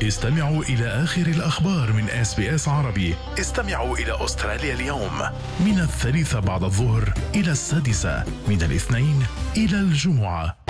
استمعوا إلى آخر الأخبار من SBS عربي. استمعوا إلى أستراليا اليوم من 3 بعد الظهر إلى 6 من الاثنين إلى الجمعة.